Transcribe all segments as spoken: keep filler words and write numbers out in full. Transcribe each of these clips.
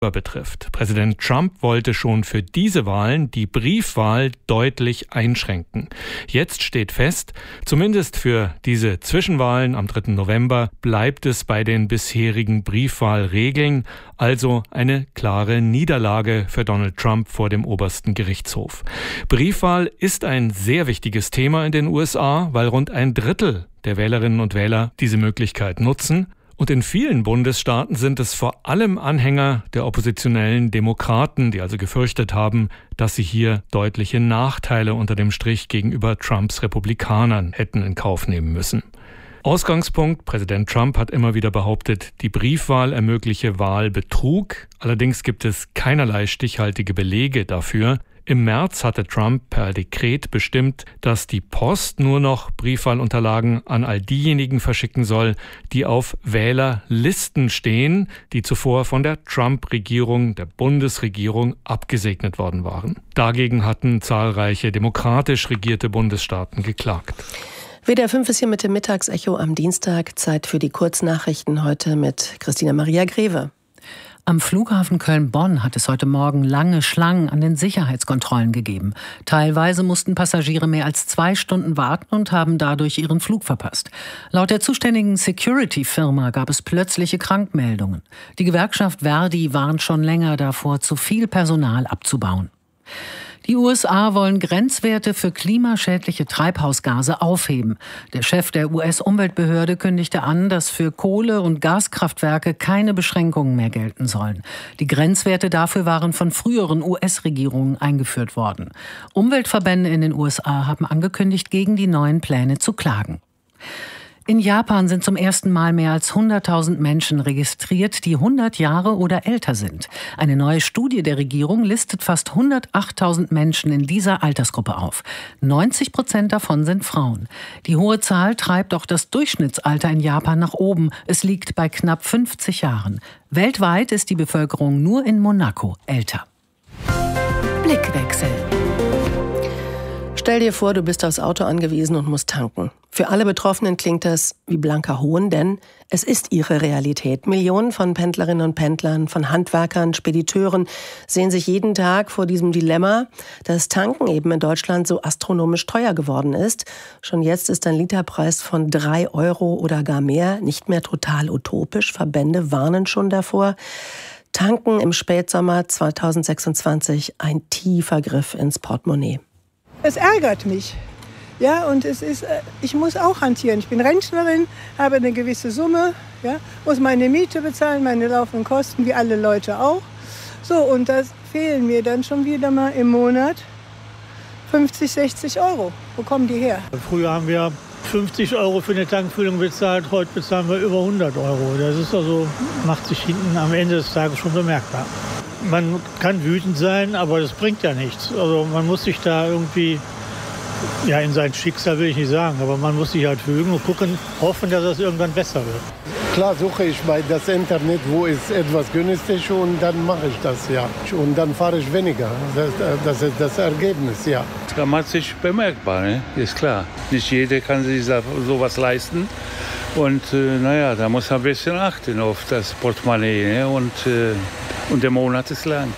betrifft. Präsident Trump wollte schon für diese Wahlen die Briefwahl deutlich einschränken. Jetzt steht fest, zumindest für diese Zwischenwahlen am dritten November bleibt es bei den bisherigen Briefwahlregeln, also eine klare Niederlage für Donald Trump vor dem obersten Gerichtshof. Briefwahl ist ein sehr wichtiges Thema in den U S A, weil rund ein Drittel der Wählerinnen und Wähler diese Möglichkeit nutzen. Und in vielen Bundesstaaten sind es vor allem Anhänger der oppositionellen Demokraten, die also gefürchtet haben, dass sie hier deutliche Nachteile unter dem Strich gegenüber Trumps Republikanern hätten in Kauf nehmen müssen. Ausgangspunkt: Präsident Trump hat immer wieder behauptet, die Briefwahl ermögliche Wahlbetrug. Allerdings gibt es keinerlei stichhaltige Belege dafür. Im März hatte Trump per Dekret bestimmt, dass die Post nur noch Briefwahlunterlagen an all diejenigen verschicken soll, die auf Wählerlisten stehen, die zuvor von der Trump-Regierung, der Bundesregierung, abgesegnet worden waren. Dagegen hatten zahlreiche demokratisch regierte Bundesstaaten geklagt. W D R fünf ist hier mit dem Mittagsecho am Dienstag. Zeit für die Kurznachrichten heute mit Christina Maria Greve. Am Flughafen Köln-Bonn hat es heute Morgen lange Schlangen an den Sicherheitskontrollen gegeben. Teilweise mussten Passagiere mehr als zwei Stunden warten und haben dadurch ihren Flug verpasst. Laut der zuständigen Security-Firma gab es plötzliche Krankmeldungen. Die Gewerkschaft Verdi warnt schon länger davor, zu viel Personal abzubauen. Die U S A wollen Grenzwerte für klimaschädliche Treibhausgase aufheben. Der Chef der U S-Umweltbehörde kündigte an, dass für Kohle- und Gaskraftwerke keine Beschränkungen mehr gelten sollen. Die Grenzwerte dafür waren von früheren U S-Regierungen eingeführt worden. Umweltverbände in den U S A haben angekündigt, gegen die neuen Pläne zu klagen. In Japan sind zum ersten Mal mehr als hunderttausend Menschen registriert, die hundert Jahre oder älter sind. Eine neue Studie der Regierung listet fast hundertachttausend Menschen in dieser Altersgruppe auf. neunzig Prozent davon sind Frauen. Die hohe Zahl treibt auch das Durchschnittsalter in Japan nach oben. Es liegt bei knapp fünfzig Jahren. Weltweit ist die Bevölkerung nur in Monaco älter. Blickwechsel. Stell dir vor, du bist aufs Auto angewiesen und musst tanken. Für alle Betroffenen klingt das wie blanker Hohn, denn es ist ihre Realität. Millionen von Pendlerinnen und Pendlern, von Handwerkern, Spediteuren sehen sich jeden Tag vor diesem Dilemma, dass Tanken eben in Deutschland so astronomisch teuer geworden ist. Schon jetzt ist ein Literpreis von drei Euro oder gar mehr nicht mehr total utopisch. Verbände warnen schon davor. Tanken im Spätsommer zweitausendsechsundzwanzig, ein tiefer Griff ins Portemonnaie. Es ärgert mich. Ja, und es ist, ich muss auch hantieren. Ich bin Rentnerin, habe eine gewisse Summe, ja, muss meine Miete bezahlen, meine laufenden Kosten, wie alle Leute auch. So, und das fehlen mir dann schon wieder mal im Monat fünfzig, sechzig Euro. Wo kommen die her? Früher haben wir fünfzig Euro für eine Tankfüllung bezahlt, heute bezahlen wir über hundert Euro. Das ist also, macht sich hinten am Ende des Tages schon bemerkbar. Man kann wütend sein, aber das bringt ja nichts. Also man muss sich da irgendwie, ja, in sein Schicksal will ich nicht sagen, aber man muss sich halt fügen und gucken, hoffen, dass es irgendwann besser wird. Klar suche ich bei das Internet, wo ist etwas günstig, und dann mache ich das, ja. Und dann fahre ich weniger. Das, das ist das Ergebnis, ja. Das macht sich bemerkbar, ne? Ist klar. Nicht jeder kann sich sowas leisten. Und äh, naja, da muss man ein bisschen achten auf das Portemonnaie, ne? Und äh, Und der Monat ist lang.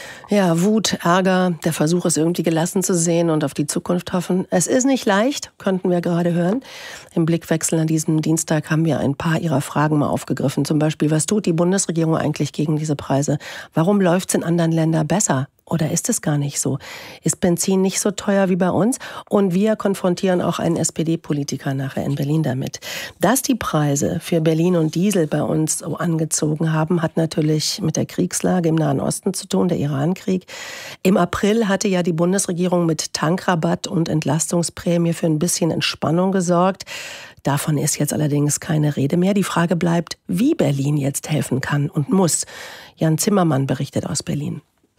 Ja, Wut, Ärger, der Versuch, es irgendwie gelassen zu sehen und auf die Zukunft hoffen. Es ist nicht leicht, könnten wir gerade hören. Im Blickwechsel an diesem Dienstag haben wir ein paar Ihrer Fragen mal aufgegriffen. Zum Beispiel, was tut die Bundesregierung eigentlich gegen diese Preise? Warum läuft es in anderen Ländern besser? Oder ist es gar nicht so? Ist Benzin nicht so teuer wie bei uns? Und wir konfrontieren auch einen S P D-Politiker nachher in Berlin damit. Dass die Preise für Berlin und Diesel bei uns so angezogen haben, hat natürlich mit der Kriegslage im Nahen Osten zu tun, der Irankrieg. Im April hatte ja die Bundesregierung mit Tankrabatt und Entlastungsprämie für ein bisschen Entspannung gesorgt. Davon ist jetzt allerdings keine Rede mehr. Die Frage bleibt, wie Berlin jetzt helfen kann und muss. Jan Zimmermann berichtet aus Berlin.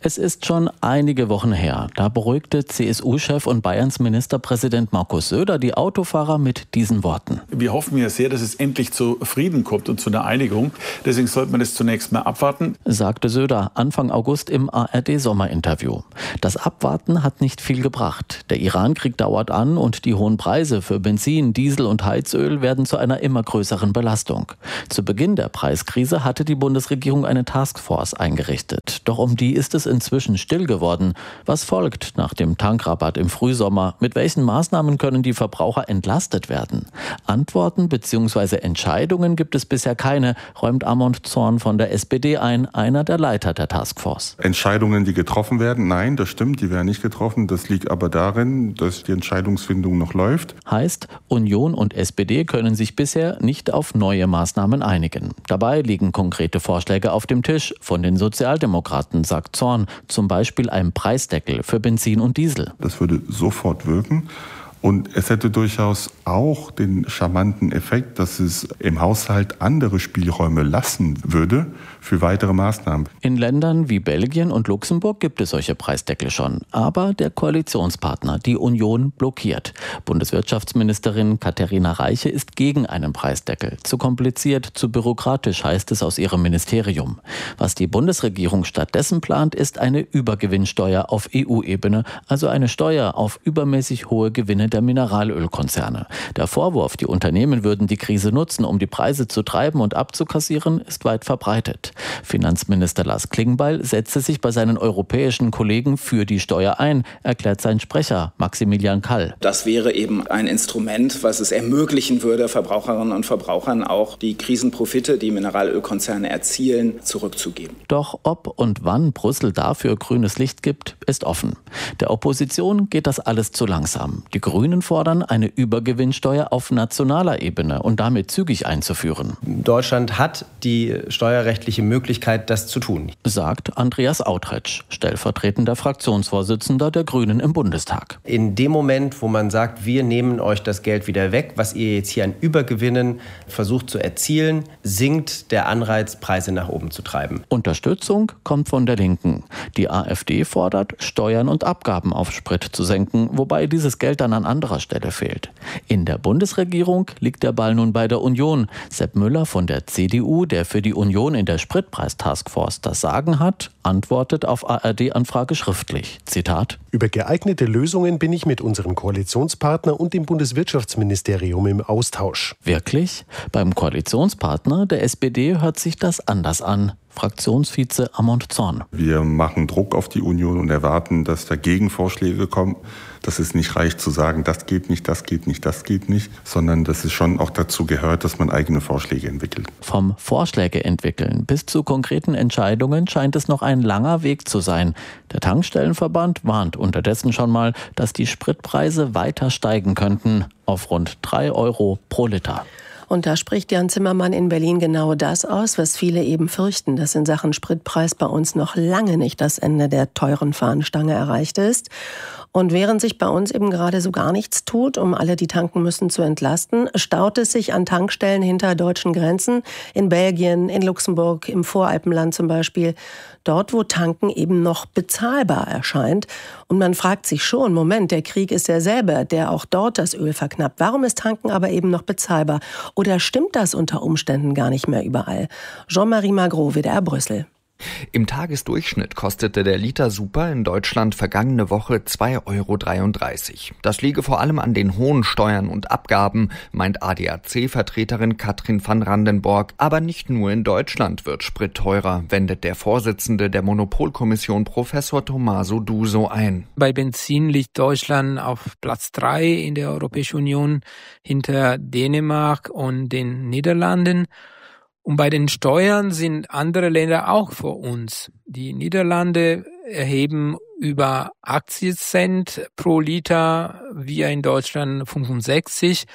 Es ist schon einige Wochen her. Da beruhigte C S U-Chef und Bayerns Ministerpräsident Markus Söder die Autofahrer mit diesen Worten. Wir hoffen ja sehr, dass es endlich zu Frieden kommt und zu einer Einigung. Deswegen sollte man das zunächst mal abwarten, sagte Söder Anfang August im A R D-Sommerinterview. Das Abwarten hat nicht viel gebracht. Der Iran-Krieg dauert an und die hohen Preise für Benzin, Diesel und Heizöl werden zu einer immer größeren Belastung. Zu Beginn der Preiskrise hatte die Bundesregierung eine Taskforce eingerichtet. Doch um die ist es inzwischen still geworden. Was folgt nach dem Tankrabatt im Frühsommer? Mit welchen Maßnahmen können die Verbraucher entlastet werden? Antworten bzw. Entscheidungen gibt es bisher keine, räumt Amond Zorn von der S P D ein, einer der Leiter der Taskforce. Entscheidungen, die getroffen werden? Nein, das stimmt, die werden nicht getroffen. Das liegt aber darin, dass die Entscheidungsfindung noch läuft. Heißt, Union und S P D können sich bisher nicht auf neue Maßnahmen einigen. Dabei liegen konkrete Vorschläge auf dem Tisch von den Sozialdemokraten, sagt Zorn. Zum Beispiel ein Preisdeckel für Benzin und Diesel. Das würde sofort wirken. Und es hätte durchaus auch den charmanten Effekt, dass es im Haushalt andere Spielräume lassen würde für weitere Maßnahmen. In Ländern wie Belgien und Luxemburg gibt es solche Preisdeckel schon. Aber der Koalitionspartner, die Union, blockiert. Bundeswirtschaftsministerin Katharina Reiche ist gegen einen Preisdeckel. Zu kompliziert, zu bürokratisch, heißt es aus ihrem Ministerium. Was die Bundesregierung stattdessen plant, ist eine Übergewinnsteuer auf E U-Ebene, also eine Steuer auf übermäßig hohe Gewinne der Mineralölkonzerne. Der Vorwurf, die Unternehmen würden die Krise nutzen, um die Preise zu treiben und abzukassieren, ist weit verbreitet. Finanzminister Lars Klingbeil setzte sich bei seinen europäischen Kollegen für die Steuer ein, erklärt sein Sprecher Maximilian Kall. Das wäre eben ein Instrument, was es ermöglichen würde, Verbraucherinnen und Verbrauchern auch die Krisenprofite, die Mineralölkonzerne erzielen, zurückzugeben. Doch ob und wann Brüssel dafür grünes Licht gibt, ist offen. Der Opposition geht das alles zu langsam. Die Grünen fordern, eine Übergewinnsteuer auf nationaler Ebene und damit zügig einzuführen. Deutschland hat die steuerrechtliche Möglichkeit, das zu tun, sagt Andreas Autretsch, stellvertretender Fraktionsvorsitzender der Grünen im Bundestag. In dem Moment, wo man sagt, wir nehmen euch das Geld wieder weg, was ihr jetzt hier an Übergewinnen versucht zu erzielen, sinkt der Anreiz, Preise nach oben zu treiben. Unterstützung kommt von der Linken. Die AfD fordert, Steuern und Abgaben auf Sprit zu senken, wobei dieses Geld dann an anderer Stelle fehlt. In der Bundesregierung liegt der Ball nun bei der Union. Sepp Müller von der C D U, der für die Union in der Spritpreis-Taskforce das Sagen hat, antwortet auf A R D-Anfrage schriftlich. Zitat: Über geeignete Lösungen bin ich mit unserem Koalitionspartner und dem Bundeswirtschaftsministerium im Austausch. Wirklich? Beim Koalitionspartner der S P D hört sich das anders an. Fraktionsvize Amond Zorn. Wir machen Druck auf die Union und erwarten, dass da Gegenvorschläge kommen. Dass es nicht reicht zu sagen, das geht nicht, das geht nicht, das geht nicht, sondern dass es schon auch dazu gehört, dass man eigene Vorschläge entwickelt. Vom Vorschläge entwickeln bis zu konkreten Entscheidungen scheint es noch ein langer Weg zu sein. Der Tankstellenverband warnt unterdessen schon mal, dass die Spritpreise weiter steigen könnten auf rund drei Euro pro Liter. Und da spricht Jan Zimmermann in Berlin genau das aus, was viele eben fürchten, dass in Sachen Spritpreis bei uns noch lange nicht das Ende der teuren Fahnenstange erreicht ist. Und während sich bei uns eben gerade so gar nichts tut, um alle, die tanken müssen, zu entlasten, staut es sich an Tankstellen hinter deutschen Grenzen, in Belgien, in Luxemburg, im Voralpenland zum Beispiel, dort, wo Tanken eben noch bezahlbar erscheint. Und man fragt sich schon, Moment, der Krieg ist derselbe, der auch dort das Öl verknappt. Warum ist Tanken aber eben noch bezahlbar? Oder stimmt das unter Umständen gar nicht mehr überall? Jean-Marie Magro, W D R Brüssel. Im Tagesdurchschnitt kostete der Liter Super in Deutschland vergangene Woche zwei Euro dreiunddreißig. Das liege vor allem an den hohen Steuern und Abgaben, meint A D A C-Vertreterin Katrin van Randenborg. Aber nicht nur in Deutschland wird Sprit teurer, wendet der Vorsitzende der Monopolkommission Professor Tommaso Duso ein. Bei Benzin liegt Deutschland auf Platz drei in der Europäischen Union hinter Dänemark und den Niederlanden. Und bei den Steuern sind andere Länder auch vor uns. Die Niederlande erheben über achtzig Cent pro Liter, wir in Deutschland fünfundsechzig.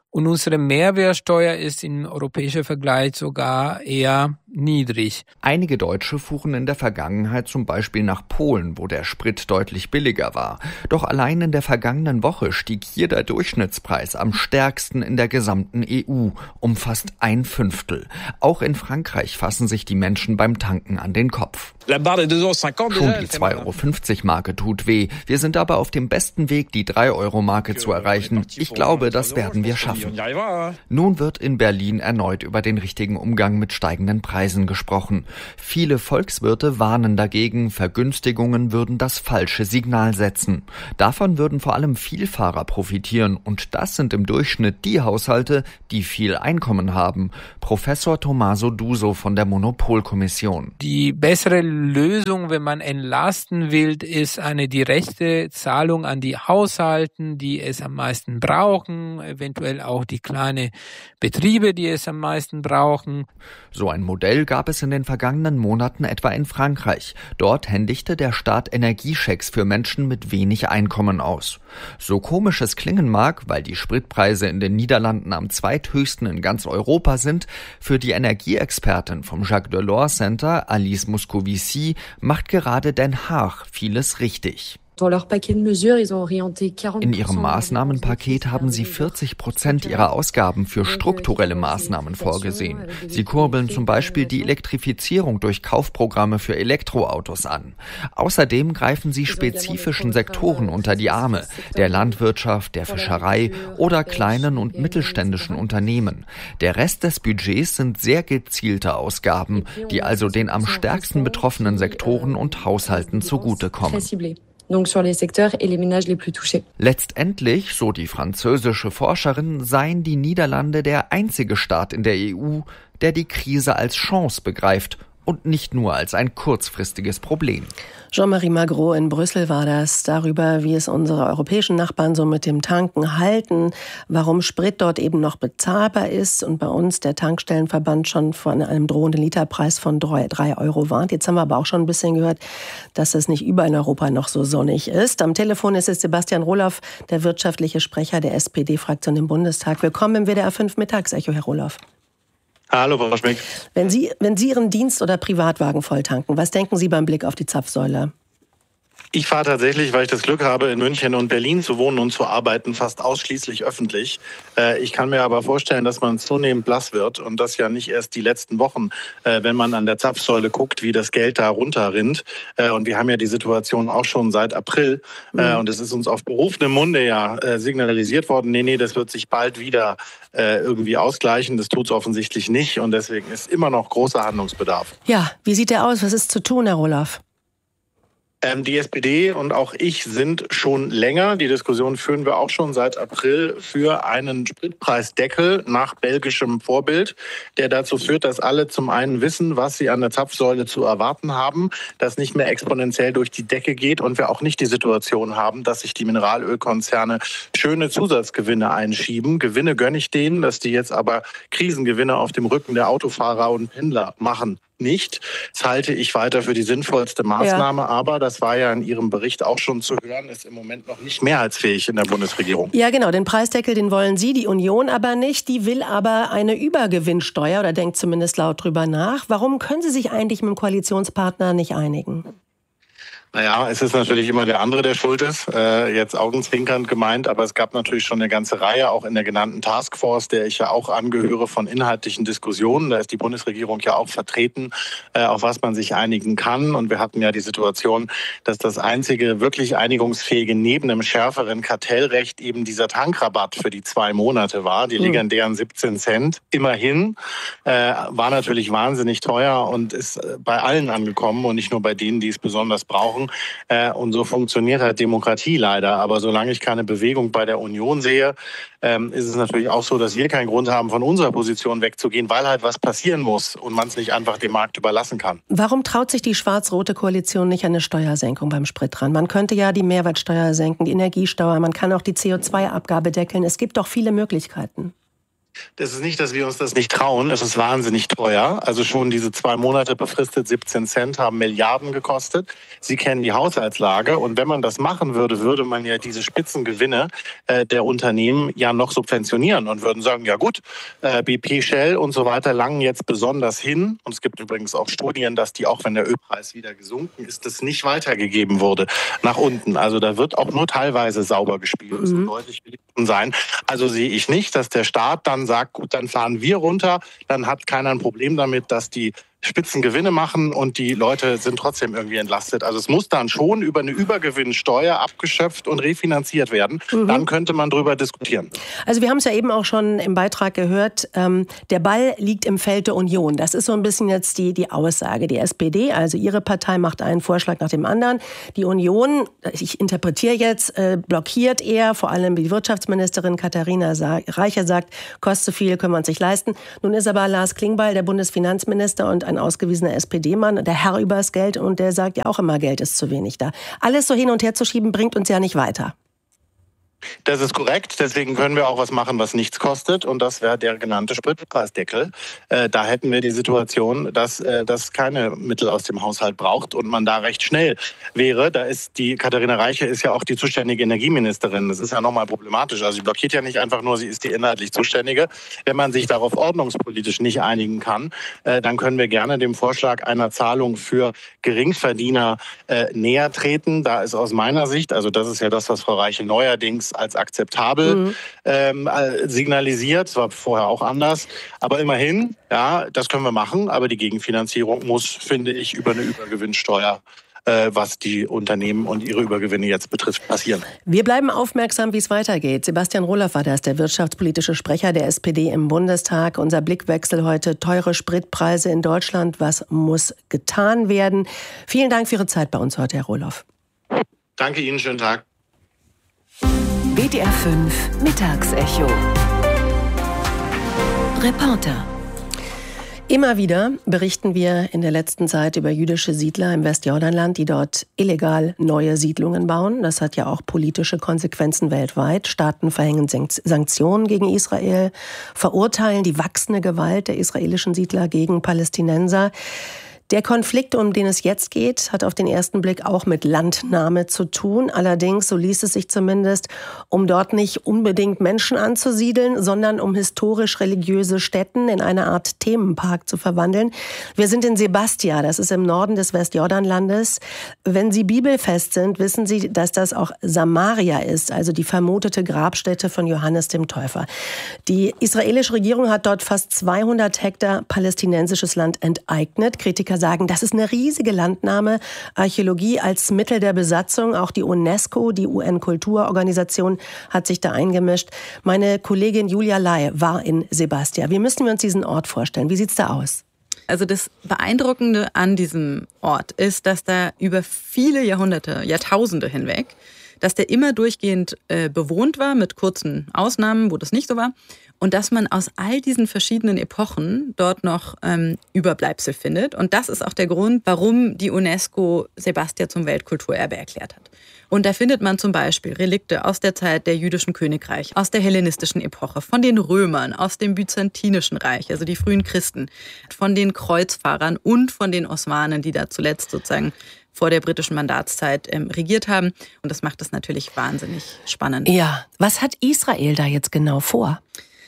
Und unsere Mehrwertsteuer ist im europäischen Vergleich sogar eher niedrig. Einige Deutsche fuhren in der Vergangenheit zum Beispiel nach Polen, wo der Sprit deutlich billiger war. Doch allein in der vergangenen Woche stieg hier der Durchschnittspreis am stärksten in der gesamten E U, um fast ein Fünftel. Auch in Frankreich fassen sich die Menschen beim Tanken an den Kopf. Schon die zwei Euro fünfzig Marke tut weh. Wir sind aber auf dem besten Weg, die drei Euro Marke zu erreichen. Ich glaube, das werden wir schaffen. Nun wird in Berlin erneut über den richtigen Umgang mit steigenden Preisen gesprochen. Viele Volkswirte warnen dagegen, Vergünstigungen würden das falsche Signal setzen. Davon würden vor allem Vielfahrer profitieren und das sind im Durchschnitt die Haushalte, die viel Einkommen haben. Professor Tommaso Duso von der Monopolkommission. Die bessere Lösung, wenn man entlasten will, ist eine direkte Zahlung an die Haushalten, die es am meisten brauchen, eventuell auch die kleinen Betriebe, die es am meisten brauchen. So ein Modell gab es in den vergangenen Monaten etwa in Frankreich. Dort händigte der Staat Energieschecks für Menschen mit wenig Einkommen aus. So komisch es klingen mag, weil die Spritpreise in den Niederlanden am zweithöchsten in ganz Europa sind, für die Energieexpertin vom Jacques Delors Center, Alice Moscovici, macht gerade Den Haag vieles richtig. In ihrem Maßnahmenpaket haben sie vierzig Prozent ihrer Ausgaben für strukturelle Maßnahmen vorgesehen. Sie kurbeln zum Beispiel die Elektrifizierung durch Kaufprogramme für Elektroautos an. Außerdem greifen sie spezifischen Sektoren unter die Arme, der Landwirtschaft, der Fischerei oder kleinen und mittelständischen Unternehmen. Der Rest des Budgets sind sehr gezielte Ausgaben, die also den am stärksten betroffenen Sektoren und Haushalten zugutekommen. Letztendlich, so die französische Forscherin, seien die Niederlande der einzige Staat in der E U, der die Krise als Chance begreift und nicht nur als ein kurzfristiges Problem. Jean-Marie Magro in Brüssel war das, darüber, wie es unsere europäischen Nachbarn so mit dem Tanken halten, warum Sprit dort eben noch bezahlbar ist und bei uns der Tankstellenverband schon von einem drohenden Literpreis von drei Euro warnt. Jetzt haben wir aber auch schon ein bisschen gehört, dass es nicht überall in Europa noch so sonnig ist. Am Telefon ist es Sebastian Rohloff, der wirtschaftliche Sprecher der S P D-Fraktion im Bundestag. Willkommen im W D R fünf Mittagsecho, Herr Rohloff. Hallo, Frau Schmick. Wenn Sie, wenn Sie Ihren Dienst- oder Privatwagen voll tanken, was denken Sie beim Blick auf die Zapfsäule? Ich fahre tatsächlich, weil ich das Glück habe, in München und Berlin zu wohnen und zu arbeiten, fast ausschließlich öffentlich. Ich kann mir aber vorstellen, dass man zunehmend blass wird und das ja nicht erst die letzten Wochen, wenn man an der Zapfsäule guckt, wie das Geld da runterrinnt. Und wir haben ja die Situation auch schon seit April. Mhm. Und es ist uns auf berufenem Munde ja signalisiert worden, nee, nee, das wird sich bald wieder irgendwie ausgleichen. Das tut es offensichtlich nicht und deswegen ist immer noch großer Handlungsbedarf. Ja, wie sieht der aus? Was ist zu tun, Herr Rohloff? Ähm, die S P D und auch ich sind schon länger, die Diskussion führen wir auch schon seit April, für einen Spritpreisdeckel nach belgischem Vorbild, der dazu führt, dass alle zum einen wissen, was sie an der Zapfsäule zu erwarten haben, dass nicht mehr exponentiell durch die Decke geht und wir auch nicht die Situation haben, dass sich die Mineralölkonzerne schöne Zusatzgewinne einschieben. Gewinne gönne ich denen, dass die jetzt aber Krisengewinne auf dem Rücken der Autofahrer und Pendler machen. Nicht. Das halte ich weiter für die sinnvollste Maßnahme, ja. Aber das war ja in Ihrem Bericht auch schon zu hören, ist im Moment noch nicht mehrheitsfähig in der Bundesregierung. Ja, genau. Den Preisdeckel, den wollen Sie, die Union aber nicht. Die will aber eine Übergewinnsteuer oder denkt zumindest laut drüber nach. Warum können Sie sich eigentlich mit dem Koalitionspartner nicht einigen? Naja, es ist natürlich immer der andere, der schuld ist, äh, jetzt augenzwinkernd gemeint, aber es gab natürlich schon eine ganze Reihe, auch in der genannten Taskforce, der ich ja auch angehöre, von inhaltlichen Diskussionen. Da ist die Bundesregierung ja auch vertreten, äh, auf was man sich einigen kann. Und wir hatten ja die Situation, dass das einzige wirklich einigungsfähige neben dem schärferen Kartellrecht eben dieser Tankrabatt für die zwei Monate war, die legendären siebzehn Cent. Immerhin äh, war natürlich wahnsinnig teuer und ist bei allen angekommen und nicht nur bei denen, die es besonders brauchen. Und so funktioniert halt Demokratie leider. Aber solange ich keine Bewegung bei der Union sehe, ist es natürlich auch so, dass wir keinen Grund haben, von unserer Position wegzugehen, weil halt was passieren muss und man es nicht einfach dem Markt überlassen kann. Warum traut sich die schwarz-rote Koalition nicht an eine Steuersenkung beim Sprit dran? Man könnte ja die Mehrwertsteuer senken, die Energiesteuer, man kann auch die C O zwei Abgabe deckeln. Es gibt doch viele Möglichkeiten. Das ist nicht, dass wir uns das nicht trauen. Es ist wahnsinnig teuer. Also schon diese zwei Monate befristet siebzehn Cent haben Milliarden gekostet. Sie kennen die Haushaltslage. Und wenn man das machen würde, würde man ja diese Spitzengewinne äh, der Unternehmen ja noch subventionieren und würden sagen, ja gut, äh, B P, Shell und so weiter langen jetzt besonders hin. Und es gibt übrigens auch Studien, dass die, auch wenn der Ölpreis wieder gesunken ist, das nicht weitergegeben wurde nach unten. Also da wird auch nur teilweise sauber gespielt. Das mhm. soll deutlich sein. Also sehe ich nicht, dass der Staat dann sagt, gut, dann fahren wir runter, dann hat keiner ein Problem damit, dass die Spitzengewinne machen und die Leute sind trotzdem irgendwie entlastet. Also es muss dann schon über eine Übergewinnsteuer abgeschöpft und refinanziert werden. Mhm. Dann könnte man drüber diskutieren. Also wir haben es ja eben auch schon im Beitrag gehört, ähm, der Ball liegt im Feld der Union. Das ist so ein bisschen jetzt die, die Aussage. Die S P D, also Ihre Partei, macht einen Vorschlag nach dem anderen. Die Union, ich interpretiere jetzt, äh, blockiert eher, vor allem die Wirtschaftsministerin Katharina Reiche sagt, kostet zu viel, können wir uns nicht leisten. Nun ist aber Lars Klingbeil, der Bundesfinanzminister und ein ausgewiesener S P D-Mann, der Herr übers Geld, und der sagt ja auch immer, Geld ist zu wenig da. Alles so hin und her zu schieben, bringt uns ja nicht weiter. Das ist korrekt. Deswegen können wir auch was machen, was nichts kostet. Und das wäre der genannte Spritpreisdeckel. Äh, da hätten wir die Situation, dass äh, das keine Mittel aus dem Haushalt braucht und man da recht schnell wäre. Da ist die Katharina Reiche ist ja auch die zuständige Energieministerin. Das ist ja nochmal problematisch. Also sie blockiert ja nicht einfach nur, sie ist die inhaltlich Zuständige. Wenn man sich darauf ordnungspolitisch nicht einigen kann, äh, dann können wir gerne dem Vorschlag einer Zahlung für Geringverdiener äh, näher treten. Da ist aus meiner Sicht, also das ist ja das, was Frau Reiche neuerdings als akzeptabel mhm. ähm, signalisiert. Das war vorher auch anders. Aber immerhin, ja, das können wir machen. Aber die Gegenfinanzierung muss, finde ich, über eine Übergewinnsteuer, äh, was die Unternehmen und ihre Übergewinne jetzt betrifft, passieren. Wir bleiben aufmerksam, wie es weitergeht. Sebastian Roloff war das, der wirtschaftspolitische Sprecher der S P D im Bundestag. Unser Blickwechsel heute: teure Spritpreise in Deutschland. Was muss getan werden? Vielen Dank für Ihre Zeit bei uns heute, Herr Roloff. Danke Ihnen, schönen Tag. W D R fünf Mittagsecho. Reporter. Immer wieder berichten wir in der letzten Zeit über jüdische Siedler im Westjordanland, die dort illegal neue Siedlungen bauen. Das hat ja auch politische Konsequenzen weltweit. Staaten verhängen Sanktionen gegen Israel, verurteilen die wachsende Gewalt der israelischen Siedler gegen Palästinenser. Der Konflikt, um den es jetzt geht, hat auf den ersten Blick auch mit Landnahme zu tun. Allerdings, so liest es sich zumindest, um dort nicht unbedingt Menschen anzusiedeln, sondern um historisch-religiöse Stätten in eine Art Themenpark zu verwandeln. Wir sind in Sebastia, das ist im Norden des Westjordanlandes. Wenn Sie bibelfest sind, wissen Sie, dass das auch Samaria ist, also die vermutete Grabstätte von Johannes dem Täufer. Die israelische Regierung hat dort fast zweihundert Hektar palästinensisches Land enteignet. Kritiker sagen, das ist eine riesige Landnahme. Archäologie als Mittel der Besatzung, auch die UNESCO, die U N-Kulturorganisation, hat sich da eingemischt. Meine Kollegin Julia Lai war in Sebastia. Wie müssen wir uns diesen Ort vorstellen? Wie sieht's da aus? Also das Beeindruckende an diesem Ort ist, dass da über viele Jahrhunderte, Jahrtausende hinweg, dass der immer durchgehend äh, bewohnt war, mit kurzen Ausnahmen, wo das nicht so war. Und dass man aus all diesen verschiedenen Epochen dort noch ähm, Überbleibsel findet. Und das ist auch der Grund, warum die UNESCO Sebastia zum Weltkulturerbe erklärt hat. Und da findet man zum Beispiel Relikte aus der Zeit der jüdischen Königreich, aus der hellenistischen Epoche, von den Römern, aus dem byzantinischen Reich, also die frühen Christen, von den Kreuzfahrern und von den Osmanen, die da zuletzt sozusagen vor der britischen Mandatszeit ähm, regiert haben. Und das macht es natürlich wahnsinnig spannend. Ja, was hat Israel da jetzt genau vor?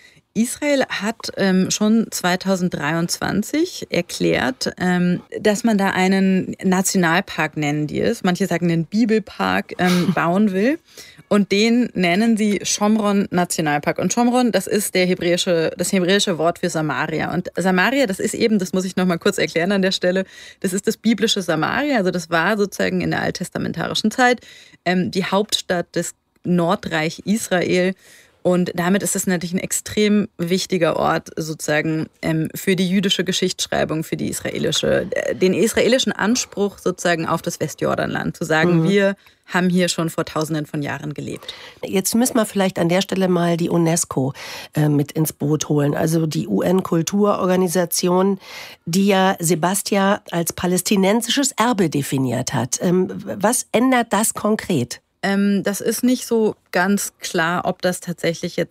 Israel hat ähm, schon zweitausenddreiundzwanzig erklärt, ähm, dass man da einen Nationalpark, nennen die es, manche sagen einen Bibelpark, ähm, bauen will. Und den nennen sie Shomron Nationalpark. Und Shomron, das ist der hebräische, das hebräische Wort für Samaria. Und Samaria, das ist eben, das muss ich noch mal kurz erklären an der Stelle, das ist das biblische Samaria. Also das war sozusagen in der alttestamentarischen Zeit ähm, die Hauptstadt des Nordreich Israel. Und damit ist es natürlich ein extrem wichtiger Ort sozusagen ähm, für die jüdische Geschichtsschreibung, für die israelische, äh, den israelischen Anspruch sozusagen auf das Westjordanland, zu sagen, mhm. wir haben hier schon vor Tausenden von Jahren gelebt. Jetzt müssen wir vielleicht an der Stelle mal die UNESCO äh, mit ins Boot holen, also die U N-Kulturorganisation, die ja Sebastia als palästinensisches Erbe definiert hat. Ähm, was ändert das konkret? Ähm, das ist nicht so ganz klar, ob das tatsächlich jetzt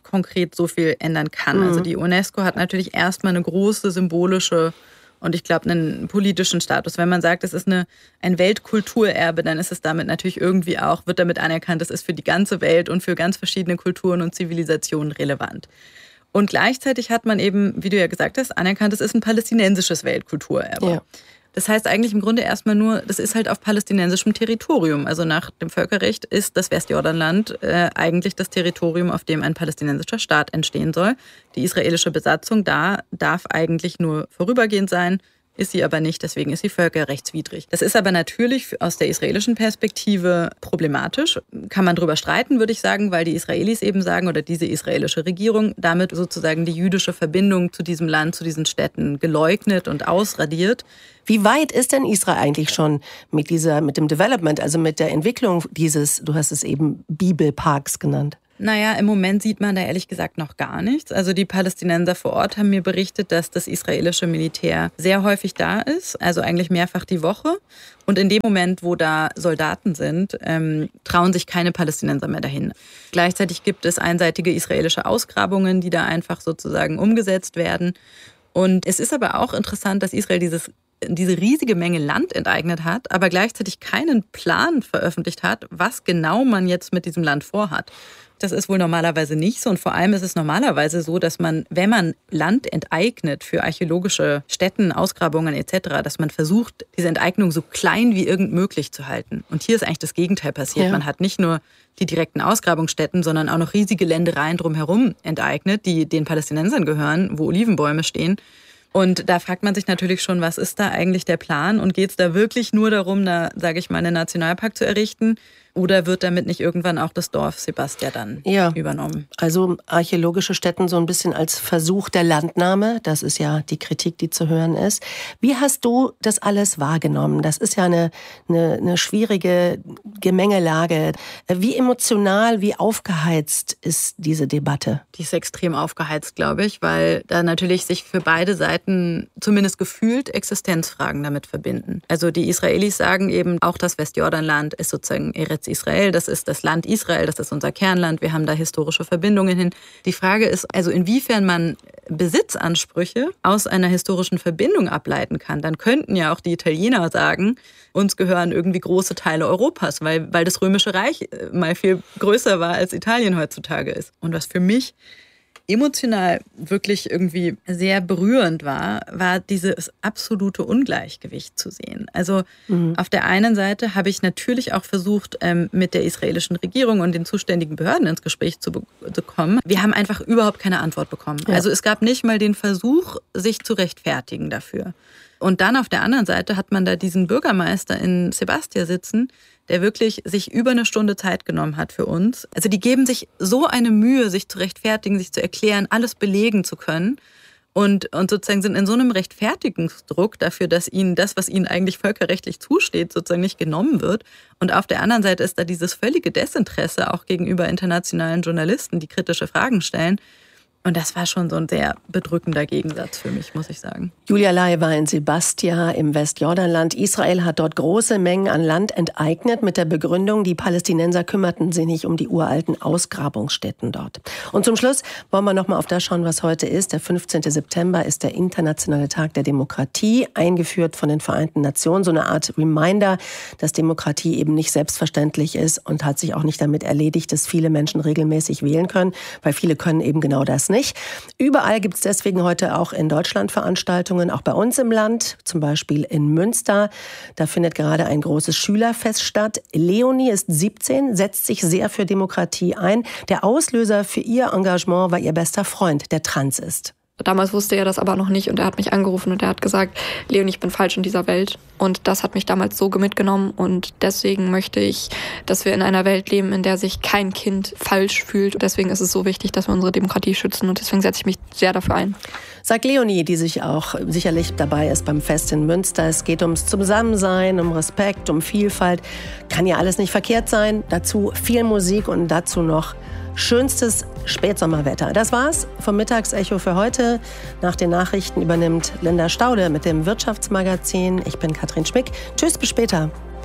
konkret so viel ändern kann. Mhm. Also die UNESCO hat natürlich erstmal eine große symbolische und ich glaube einen politischen Status. Wenn man sagt, es ist eine, ein Weltkulturerbe, dann ist es damit natürlich irgendwie auch, wird damit anerkannt, es ist für die ganze Welt und für ganz verschiedene Kulturen und Zivilisationen relevant. Und gleichzeitig hat man eben, wie du ja gesagt hast, anerkannt, es ist ein palästinensisches Weltkulturerbe. Ja. Das heißt eigentlich im Grunde erstmal nur, das ist halt auf palästinensischem Territorium. Also nach dem Völkerrecht ist das Westjordanland äh, eigentlich das Territorium, auf dem ein palästinensischer Staat entstehen soll. Die israelische Besatzung da darf eigentlich nur vorübergehend sein, ist sie aber nicht, deswegen ist sie völkerrechtswidrig. Das ist aber natürlich aus der israelischen Perspektive problematisch. Kann man drüber streiten, würde ich sagen, weil die Israelis eben sagen, oder diese israelische Regierung damit sozusagen die jüdische Verbindung zu diesem Land, zu diesen Städten geleugnet und ausradiert. Wie weit ist denn Israel eigentlich schon mit dieser, mit dem Development, also mit der Entwicklung dieses, du hast es eben Bibelparks genannt? Naja, im Moment sieht man da ehrlich gesagt noch gar nichts. Also die Palästinenser vor Ort haben mir berichtet, dass das israelische Militär sehr häufig da ist, also eigentlich mehrfach die Woche. Und in dem Moment, wo da Soldaten sind, ähm, trauen sich keine Palästinenser mehr dahin. Gleichzeitig gibt es einseitige israelische Ausgrabungen, die da einfach sozusagen umgesetzt werden. Und es ist aber auch interessant, dass Israel dieses diese riesige Menge Land enteignet hat, aber gleichzeitig keinen Plan veröffentlicht hat, was genau man jetzt mit diesem Land vorhat. Das ist wohl normalerweise nicht so und vor allem ist es normalerweise so, dass man, wenn man Land enteignet für archäologische Stätten, Ausgrabungen et cetera, dass man versucht, diese Enteignung so klein wie irgend möglich zu halten. Und hier ist eigentlich das Gegenteil passiert. Ja. Man hat nicht nur die direkten Ausgrabungsstätten, sondern auch noch riesige Ländereien drumherum enteignet, die den Palästinensern gehören, wo Olivenbäume stehen. Und da fragt man sich natürlich schon, was ist da eigentlich der Plan? Und geht es da wirklich nur darum, da, sage ich mal, einen Nationalpark zu errichten? Oder wird damit nicht irgendwann auch das Dorf Sebastia dann ja. übernommen? Also archäologische Stätten so ein bisschen als Versuch der Landnahme. Das ist ja die Kritik, die zu hören ist. Wie hast du das alles wahrgenommen? Das ist ja eine, eine, eine schwierige Gemengelage. Wie emotional, wie aufgeheizt ist diese Debatte? Die ist extrem aufgeheizt, glaube ich, weil da natürlich sich für beide Seiten zumindest gefühlt Existenzfragen damit verbinden. Also die Israelis sagen eben, auch das Westjordanland ist sozusagen Eretz Israel, das ist das Land Israel, das ist unser Kernland, wir haben da historische Verbindungen hin. Die Frage ist also, inwiefern man Besitzansprüche aus einer historischen Verbindung ableiten kann. Dann könnten ja auch die Italiener sagen, uns gehören irgendwie große Teile Europas, weil, weil das Römische Reich mal viel größer war, als Italien heutzutage ist. Und was für mich emotional wirklich irgendwie sehr berührend war, war dieses absolute Ungleichgewicht zu sehen. Also mhm. auf der einen Seite habe ich natürlich auch versucht, ähm, mit der israelischen Regierung und den zuständigen Behörden ins Gespräch zu bekommen. Wir haben einfach überhaupt keine Antwort bekommen. Ja. Also es gab nicht mal den Versuch, sich zu rechtfertigen dafür. Und dann auf der anderen Seite hat man da diesen Bürgermeister in Sebastia sitzen, der wirklich sich über eine Stunde Zeit genommen hat für uns. Also die geben sich so eine Mühe, sich zu rechtfertigen, sich zu erklären, alles belegen zu können und, und sozusagen sind in so einem Rechtfertigungsdruck dafür, dass ihnen das, was ihnen eigentlich völkerrechtlich zusteht, sozusagen nicht genommen wird. Und auf der anderen Seite ist da dieses völlige Desinteresse auch gegenüber internationalen Journalisten, die kritische Fragen stellen. Und das war schon so ein sehr bedrückender Gegensatz für mich, muss ich sagen. Julia Lai war in Sebastia im Westjordanland. Israel hat dort große Mengen an Land enteignet mit der Begründung, die Palästinenser kümmerten sich nicht um die uralten Ausgrabungsstätten dort. Und zum Schluss wollen wir noch mal auf das schauen, was heute ist. Der fünfzehnten September ist der internationale Tag der Demokratie, eingeführt von den Vereinten Nationen. So eine Art Reminder, dass Demokratie eben nicht selbstverständlich ist und hat sich auch nicht damit erledigt, dass viele Menschen regelmäßig wählen können, weil viele können eben genau das nicht. Nicht. Überall gibt es deswegen heute auch in Deutschland Veranstaltungen, auch bei uns im Land, zum Beispiel in Münster. Da findet gerade ein großes Schülerfest statt. Leonie ist siebzehn, setzt sich sehr für Demokratie ein. Der Auslöser für ihr Engagement war ihr bester Freund, der trans ist. Damals wusste er das aber noch nicht und er hat mich angerufen und er hat gesagt, Leonie, ich bin falsch in dieser Welt. Und das hat mich damals so mitgenommen und deswegen möchte ich, dass wir in einer Welt leben, in der sich kein Kind falsch fühlt. Und deswegen ist es so wichtig, dass wir unsere Demokratie schützen und deswegen setze ich mich sehr dafür ein. Sagt Leonie, die sich auch sicherlich dabei ist beim Fest in Münster. Es geht ums Zusammensein, um Respekt, um Vielfalt. Kann ja alles nicht verkehrt sein. Dazu viel Musik und dazu noch schönstes Spätsommerwetter. Das war's vom Mittagsecho für heute. Nach den Nachrichten übernimmt Linda Staude mit dem Wirtschaftsmagazin. Ich bin Katrin Schmick. Tschüss, bis später.